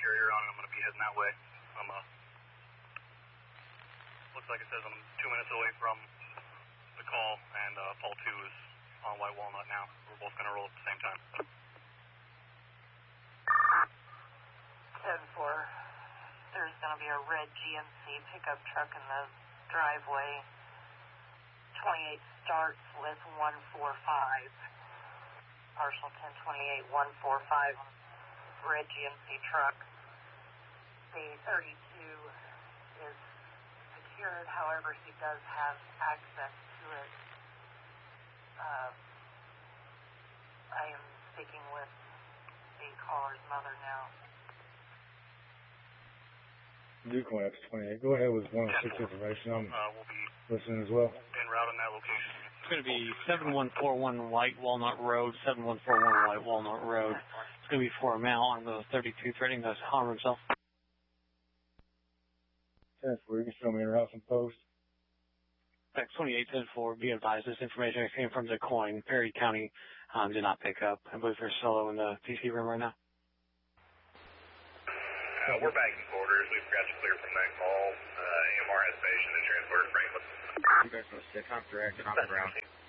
carrier on, and I'm going to be heading that way. Looks like it says I'm 2 minutes away from the call, and Paul 2 is on White Walnut now. We're both going to roll at the same time. 10-4. There's going to be a red GMC pickup truck in the driveway. 28 starts with 145. Partial 1028, 145. Red GMC truck. The 32 is secured, however, he does have access to it. I am speaking with the caller's mother now. Decoy up to 28. Go ahead with 106 information. I'm we'll be listening as well. en route on that location. It's going to be 7141 White Walnut Road, 7141 White Walnut Road. It's going to be for a male on the 32 threatening to harm himself. 10-4, you can show me in route some post. Fax 2810-4, be advised, this information came from the coin. Perry County did not pick up. I believe they're solo in the PC room right now. We're back in quarters. We've got you clear from that call. MR has patient and transported Franklin. You guys want to sit, I'm directed on the ground.